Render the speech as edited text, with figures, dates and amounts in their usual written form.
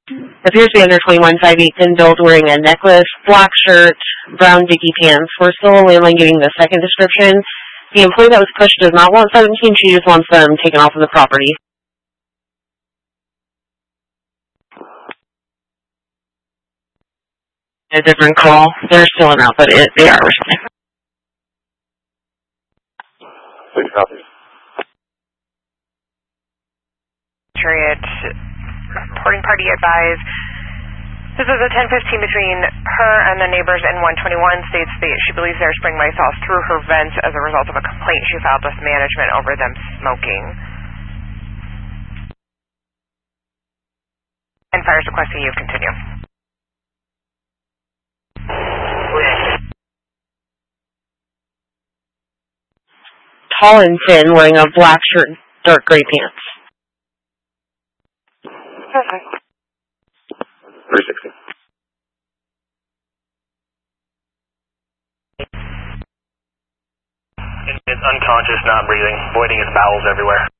Appears to be under 21, 5'8", thin build, wearing a necklace, black shirt, brown dicky pants. We're still only getting the second description. The employee that was pushed does not want 17, she just wants them taken off of the property. A different call. They're still in out, but they are responding. Please copy. Chariot, reporting party advised. This is a 10:15 between her and the neighbors in 121. States that she believes they're spraying my sauce through her vents as a result of a complaint she filed with management over them smoking. And fires requesting you continue. Tall and thin, wearing a black shirt, dark gray pants. 360. It's unconscious, not breathing, voiding his bowels everywhere.